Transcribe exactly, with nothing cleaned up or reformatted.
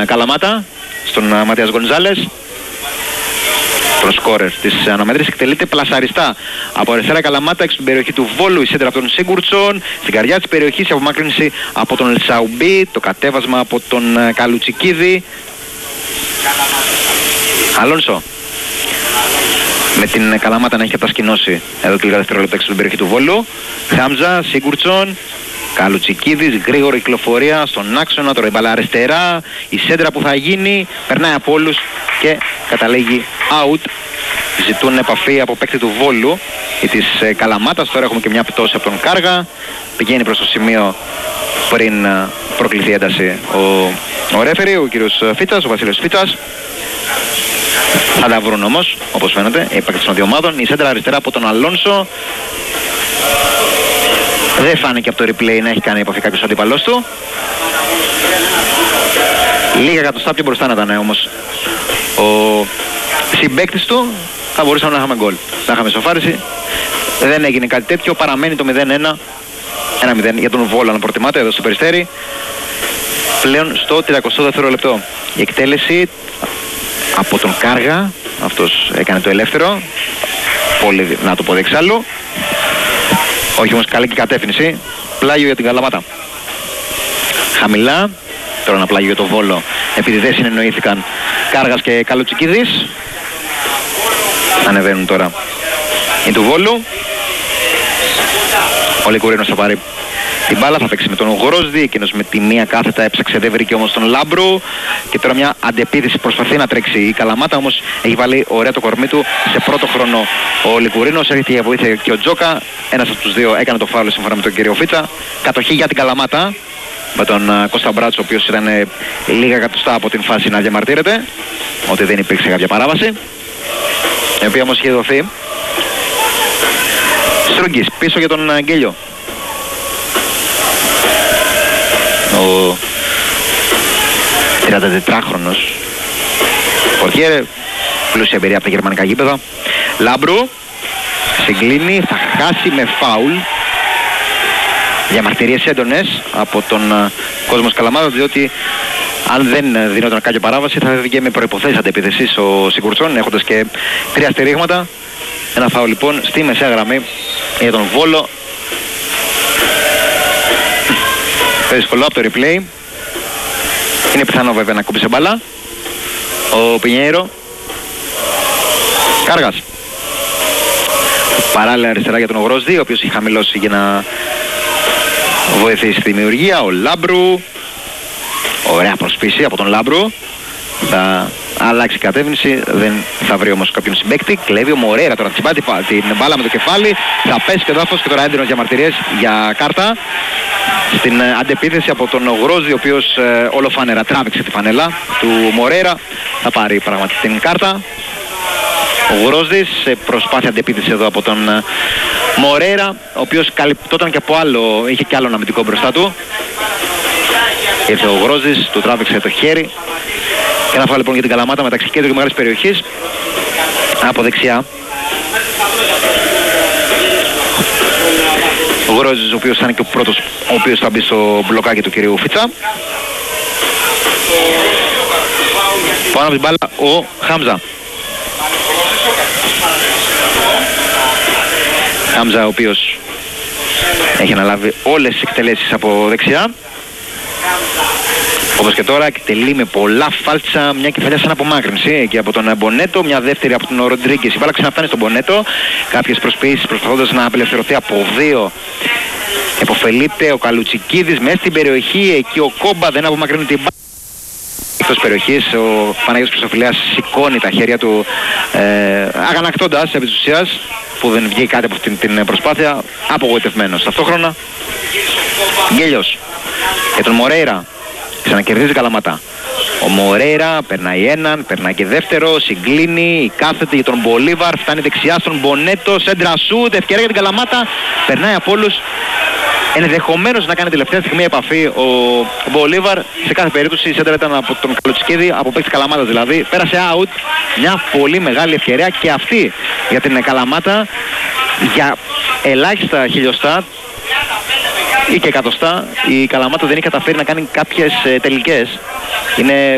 Καλαμάτα, στον Ματίας Γκονζάλες. Το σκόρερ της αναμέτρησης εκτελείται πλασαριστά από αριστερά Καλαμάτα, έξω στην περιοχή του Βόλου, η σέντρα από τον Σίγκουρτσον, στην καρδιά της περιοχής η απομάκρυνση από τον Ελσαουμπή, το κατέβασμα από τον Καλουτσικίδη. Αλόνσο με την Καλαμάτα να έχει κατασκηνώσει εδώ και λίγα δευτερόλεπτα έξω στην περιοχή του Βόλου. Χάμζα, Σίγκουρτσον, Καλουτσικίδης, γρήγορη κυκλοφορία στον άξονα, τώρα η μπάλα αριστερά, η σέντρα που θα γίνει, περνάει από όλους και καταλήγει out. Ζητούν επαφή από παίκτη του Βόλου ή της ε, Καλαμάτας. Τώρα έχουμε και μια πτώση από τον Κάργα, πηγαίνει προς το σημείο πριν ε, προκληθεί ένταση ο, ο ρέφερι, ο κύριος Φίτσας, ο Βασίλειος Φίτσας. Θα τα βρουν όμως, όπως φαίνεται, οι παίκτες των δύο ομάδων. Η σέντρα αριστερά από τον Αλόνσο. Δεν φάνηκε από το replay να έχει κάνει επαφή κάποιος αντίπαλος του. Λίγα εκατοστά πιο μπροστά να ήταν όμως ο συμπαίκτης του, θα μπορούσαμε να είχαμε γκολ. Να είχαμε σοφάριση. Δεν έγινε κάτι τέτοιο, παραμένει το μηδέν ένα. ένα μηδέν για τον Βόλο, αν προτιμάτε, εδώ στο Περιστέρι. Πλέον στο τριακοστό δεύτερο λεπτό. Η εκτέλεση από τον Κάργα, αυτός έκανε το ελεύθερο. Πολύ, να το πω δεξάλλου. Όχι όμως καλή και κατεύθυνση. Πλάγιο για την Καλαμάτα. Χαμηλά. Τώρα ένα πλάγιο για το Βόλο. Επειδή δεν συνεννοήθηκαν Κάργας και Καλουτσικίδης. Ανεβαίνουν τώρα οι του Βόλου. Ο Λικουρίνος θα πάρει την μπάλα, θα παίξει με τον Γρόσδη. Εκείνος με τη μία κάθετα έψαξε, δεν βρήκε όμως τον Λάμπρου. Και τώρα μια αντεπίθεση, προσπαθεί να τρέξει η Καλαμάτα, όμως έχει βάλει ωραία το κορμί του σε πρώτο χρόνο ο Λικουρίνος. Έρχεται για βοήθεια και ο Τζόκα. Ένας από τους δύο έκανε το φάουλ σύμφωνα με τον κύριο Φίτσα. Κατοχή για την Καλαμάτα με τον uh, Κώστα Μπράτσο, ο οποίος ήταν uh, λίγα εκατοστά από την φάση να διαμαρτύρεται ότι δεν υπήρξε κάποια παράβαση, η οποία όμως είχε δοθεί. Στρούγκης πίσω για τον Αγγέλιο. Ο τριαντατετράχρονος πορτιέρε, πλούσια εμπειρία από τα γερμανικά γήπεδα. Λάμπρου συγκλίνει, θα χάσει με φάουλ. Διαμαρτυρίες έντονες από τον uh, κόσμο της Καλαμάτας, διότι αν δεν δινόταν κάποια παράβαση θα βγήκε με προϋποθέσεις αντεπίθεσης ο Σιγκουρτσόν, έχοντας και τρία στηρίγματα. Ένα φάουλ λοιπόν στη μεσαία γραμμή για τον Βόλο. Δύσκολο από το replay. Είναι πιθανό βέβαια να κόψει μπάλα ο Πινιέιρο. Κάργας. Παράλληλα αριστερά για τον Γρόσδη, ο οποίος έχει χαμηλώσει για να βοηθήσει στη δημιουργία. Ο Λάμπρου. Ωραία προσπίση από τον Λάμπρου. Θα αλλάξει κατεύθυνση, δεν θα βρει όμως κάποιον συμπαίκτη. Κλέβει ο Μορέρα τώρα, τσιμπάει την μπάλα με το κεφάλι. Θα πέσει και δάφος και τώρα έντονος διαμαρτυρίες για κάρτα. Στην αντεπίθεση από τον Γρόσδη, ο οποίος ε, όλο φανέρα τράβηξε τη φανέλα του Μορέρα. Θα πάρει πραγματικά την κάρτα. Ο Γρόσδης σε προσπάθεια αντεπίθεση εδώ από τον ε, Μορέρα, ο οποίος καλυπτόταν και από άλλο, είχε και άλλο αμυντικό μπροστά του. Ήρθε ο Γρόσδης, του τράβηξε το χέρι. Και ένα φάουλ λοιπόν για την Καλαμάτα μεταξύ κέντρου και μεγάλης περιοχής. Από δεξιά. Ο Γρόσδης, ο οποίος θα είναι και ο πρώτος ο οποίος θα μπει στο μπλοκάκι του κυρίου Φίτσα. Πάνω από την μπάλα ο Χάμζα. Χάμζα, ο οποίος έχει αναλάβει όλες τις εκτελέσεις από δεξιά. Όπως και τώρα εκτελεί με πολλά φάλτσα μια κεφαλιά σαν απομάκρυνση εκεί από τον Μπονέτο, μια δεύτερη από τον Ροντρίγκες. Η μπάλα ξαναφτάνει στον Μπονέτο, κάποιες προσποιήσεις προσπαθώντας να απελευθερωθεί από δύο. Εποφελείται ο Καλουτσικίδης μέσα στην περιοχή, εκεί ο Κόμπα δεν απομακρύνει την μπάλα. Εκτός περιοχής ο Παναγιώτης Χρυστοφυλέας σηκώνει τα χέρια του ε, αγανακτώντας επί της ουσίας, που δεν βγει κάτι από αυτή την προσπάθεια, απογοητευμένος. Ταυτόχρονα Γκέλιος και τον Μορέιρα. Ξανακερδίζει Καλαμάτα. Ο Μορέιρα περνάει έναν, περνάει και δεύτερο, συγκλίνει, κάθεται για τον Μπολίβαρ, φτάνει δεξιά στον Μπονέτο, σέντρα σούτ, ευκαιρία για την Καλαμάτα, περνάει από όλους. Ενδεχομένως να κάνει τελευταία στιγμή επαφή ο Μπολίβαρ. Σε κάθε περίπτωση η σέντρα ήταν από τον Καλουτσικίδη, από παίκτη Καλαμάτας δηλαδή. Πέρασε out, μια πολύ μεγάλη ευκαιρία και αυτή για την Καλαμάτα, για ελάχιστα χιλιοστά ή και εκατοστά. Η Καλαμάτα δεν έχει καταφέρει να κάνει κάποιες ε, τελικές. Είναι